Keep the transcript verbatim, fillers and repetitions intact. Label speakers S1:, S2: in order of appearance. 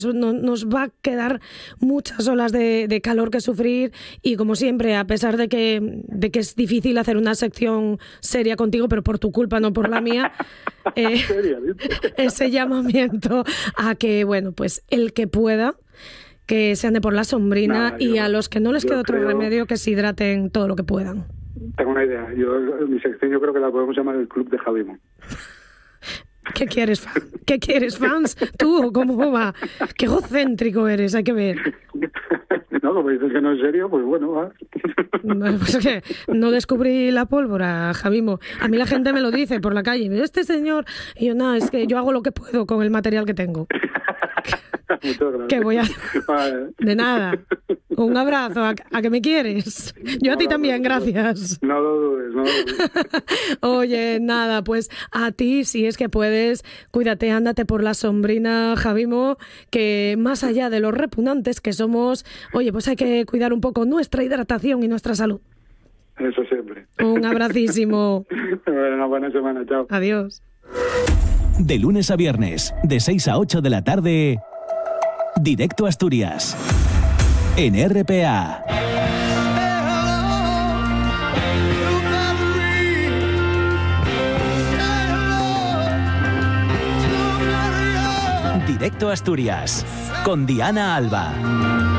S1: No, nos va a quedar muchas olas de, de calor que sufrir y como siempre, a pesar de que, de que es difícil hacer una sección seria contigo, pero por tu culpa, no por la mía, eh, ese llamamiento a que, bueno, pues el que pueda, que se ande por la sombrina. Nada, y yo, a los que no les quede otro creo... remedio, que se hidraten todo lo que puedan.
S2: Tengo una idea. Yo, mi sección yo creo que la podemos llamar el Club de Javimo.
S1: ¿Qué quieres, ¿Qué quieres, fans? ¿Tú? ¿Cómo va? Qué egocéntrico eres, hay que ver.
S2: No, como dices que no es serio, pues bueno, va.
S1: Pues es que no descubrí la pólvora, Javimo. A mí la gente me lo dice por la calle. Este señor... Y yo, no, es que yo hago lo que puedo con el material que tengo.
S2: Muchas gracias.
S1: ¿Qué voy a...? De nada. Un abrazo, a, a que me quieres. Yo a ti también, gracias.
S2: No lo dudes, no lo dudes.
S1: Oye, nada, pues a ti, si es que puedes, cuídate, ándate por la sombrina, Javimo, que más allá de los repugnantes que somos, oye, pues hay que cuidar un poco nuestra hidratación y nuestra salud.
S2: Eso siempre.
S1: Un abracísimo.
S2: Bueno, una buena semana, chao.
S1: Adiós.
S3: De lunes a viernes, de seis a ocho de la tarde, Directo Asturias, en R P A. Directo Asturias, con Diana Alba.